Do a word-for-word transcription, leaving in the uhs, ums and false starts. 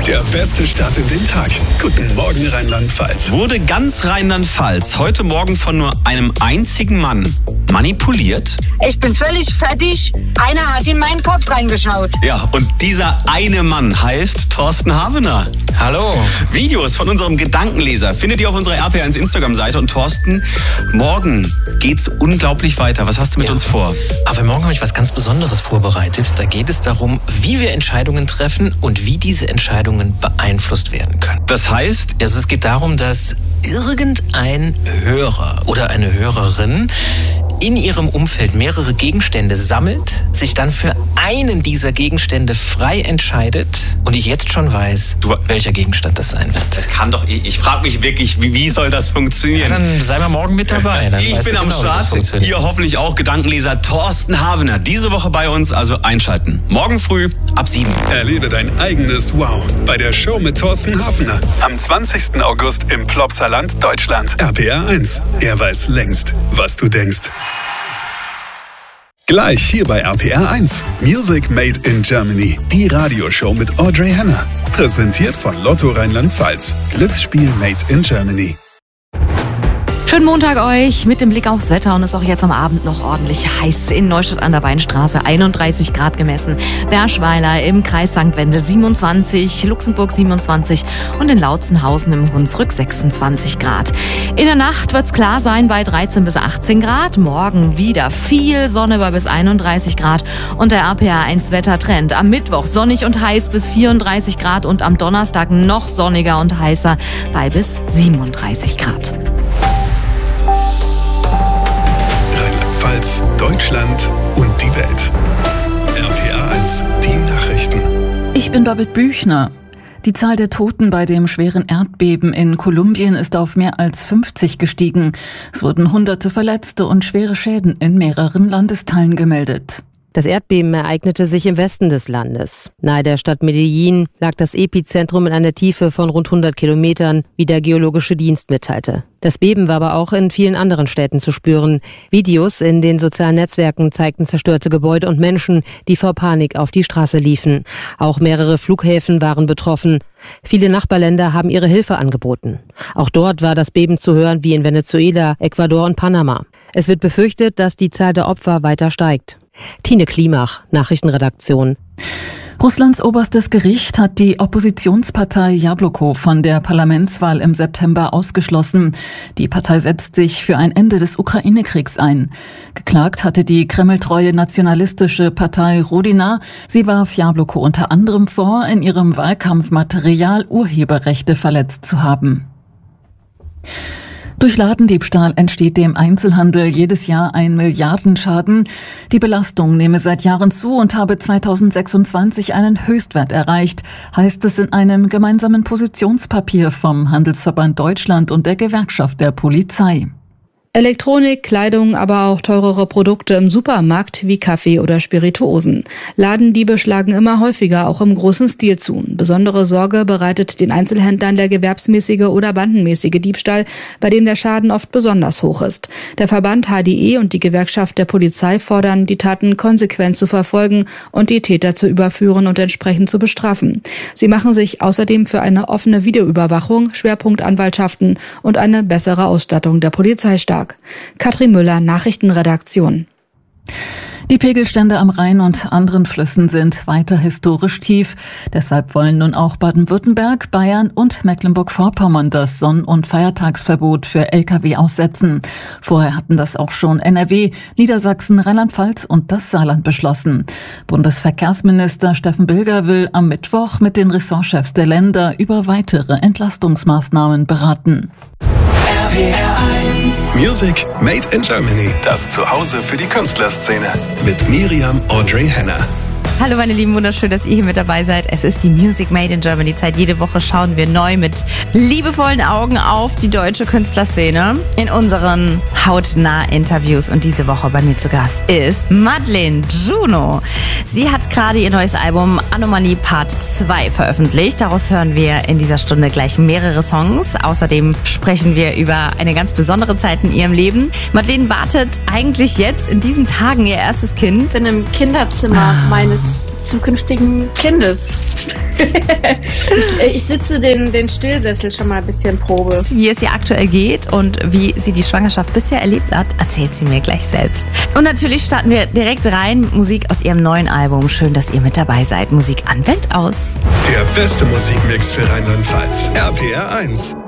Der beste Start in den Tag. Guten Morgen, Rheinland-Pfalz. Wurde ganz Rheinland-Pfalz heute Morgen von nur einem einzigen Mann manipuliert? Ich bin völlig fertig. Einer hat in meinen Kopf reingeschaut. Ja, und dieser eine Mann heißt Thorsten Havener. Hallo. Videos von unserem Gedankenleser findet ihr auf unserer R P R eins Instagram-Seite. Und Thorsten, morgen geht's unglaublich weiter. Was hast du mit ja. uns vor? Aber morgen habe ich was ganz Besonderes vorbereitet. Da geht es darum, wie wir Entscheidungen treffen und wie diese Entscheidungen beeinflusst werden können. Das heißt? Also es geht darum, dass irgendein Hörer oder eine Hörerin in ihrem Umfeld mehrere Gegenstände sammelt, sich dann für einen dieser Gegenstände frei entscheidet und ich jetzt schon weiß, du, welcher Gegenstand das sein wird. Das kann doch, ich, ich frage mich wirklich, wie, wie soll das funktionieren? Ja, dann sei mal morgen mit dabei. Dann ich bin am genau, Start, ihr hoffentlich auch, Gedankenleser Thorsten Havener. Diese Woche bei uns, also einschalten. Morgen früh ab sieben. Erlebe dein eigenes Wow bei der Show mit Thorsten Havener. Am zwanzigsten August im Plopsaland, Deutschland. R P R eins. Er weiß längst, was du denkst. Gleich hier bei R P R eins. Music Made in Germany. Die Radioshow mit Audrey Henner. Präsentiert von Lotto Rheinland-Pfalz. Glücksspiel Made in Germany. Schönen Montag euch mit dem Blick aufs Wetter und es ist auch jetzt am Abend noch ordentlich heiß. In Neustadt an der Weinstraße einunddreißig Grad gemessen. Berschweiler im Kreis Sankt Wendel siebenundzwanzig, Luxemburg siebenundzwanzig und in Lautzenhausen im Hunsrück sechsundzwanzig Grad. In der Nacht wird's klar sein bei dreizehn bis achtzehn Grad. Morgen wieder viel Sonne bei bis einunddreißig Grad und der R P R eins Wettertrend. Am Mittwoch sonnig und heiß bis vierunddreißig Grad und am Donnerstag noch sonniger und heißer bei bis siebenunddreißig Grad. Deutschland und die Welt. R P R eins, die Nachrichten. Ich bin Babette Büchner. Die Zahl der Toten bei dem schweren Erdbeben in Kolumbien ist auf mehr als fünfzig gestiegen. Es wurden hunderte Verletzte und schwere Schäden in mehreren Landesteilen gemeldet. Das Erdbeben ereignete sich im Westen des Landes. Nahe der Stadt Medellin lag das Epizentrum in einer Tiefe von rund hundert Kilometern, wie der Geologische Dienst mitteilte. Das Beben war aber auch in vielen anderen Städten zu spüren. Videos in den sozialen Netzwerken zeigten zerstörte Gebäude und Menschen, die vor Panik auf die Straße liefen. Auch mehrere Flughäfen waren betroffen. Viele Nachbarländer haben ihre Hilfe angeboten. Auch dort war das Beben zu hören wie in Venezuela, Ecuador und Panama. Es wird befürchtet, dass die Zahl der Opfer weiter steigt. Tine Klimach, Nachrichtenredaktion. Russlands oberstes Gericht hat die Oppositionspartei Jabloko von der Parlamentswahl im September ausgeschlossen. Die Partei setzt sich für ein Ende des Ukraine-Kriegs ein. Geklagt hatte die kremltreue nationalistische Partei Rodina. Sie warf Jabloko unter anderem vor, in ihrem Wahlkampfmaterial Urheberrechte verletzt zu haben. Durch Ladendiebstahl entsteht dem Einzelhandel jedes Jahr ein Milliardenschaden. Die Belastung nehme seit Jahren zu und habe zweitausendsechsundzwanzig einen Höchstwert erreicht, heißt es in einem gemeinsamen Positionspapier vom Handelsverband Deutschland und der Gewerkschaft der Polizei. Elektronik, Kleidung, aber auch teurere Produkte im Supermarkt wie Kaffee oder Spirituosen. Ladendiebe schlagen immer häufiger auch im großen Stil zu. Besondere Sorge bereitet den Einzelhändlern der gewerbsmäßige oder bandenmäßige Diebstahl, bei dem der Schaden oft besonders hoch ist. Der Verband H D E und die Gewerkschaft der Polizei fordern, die Taten konsequent zu verfolgen und die Täter zu überführen und entsprechend zu bestrafen. Sie machen sich außerdem für eine offene Videoüberwachung, Schwerpunktanwaltschaften und eine bessere Ausstattung der Polizei stark. Katrin Müller, Nachrichtenredaktion. Die Pegelstände am Rhein und anderen Flüssen sind weiter historisch tief. Deshalb wollen nun auch Baden-Württemberg, Bayern und Mecklenburg-Vorpommern das Sonn- und Feiertagsverbot für L K W aussetzen. Vorher hatten das auch schon N R W, Niedersachsen, Rheinland-Pfalz und das Saarland beschlossen. Bundesverkehrsminister Steffen Bilger will am Mittwoch mit den Ressortchefs der Länder über weitere Entlastungsmaßnahmen beraten. R P R eins. Music Made in Germany. Das Zuhause für die Künstlerszene. Mit Miriam Audrey Henner. Hallo meine Lieben, wunderschön, dass ihr hier mit dabei seid. Es ist die Music Made in Germany Zeit. Jede Woche schauen wir neu mit liebevollen Augen auf die deutsche Künstlerszene in unseren hautnah Interviews. Und diese Woche bei mir zu Gast ist Madeleine Juno. Sie hat gerade ihr neues Album Anomalie Part zwei veröffentlicht. Daraus hören wir in dieser Stunde gleich mehrere Songs. Außerdem sprechen wir über eine ganz besondere Zeit in ihrem Leben. Madeleine wartet eigentlich jetzt in diesen Tagen ihr erstes Kind. In einem Kinderzimmer ah. meines zukünftigen Kindes. ich, ich sitze den, den Stillsessel schon mal ein bisschen Probe. Wie es ihr aktuell geht und wie sie die Schwangerschaft bisher erlebt hat, erzählt sie mir gleich selbst. Und natürlich starten wir direkt rein mit Musik aus ihrem neuen Album. Schön, dass ihr mit dabei seid. Musik an, Welt aus. Der beste Musikmix für Rheinland-Pfalz. R P R eins.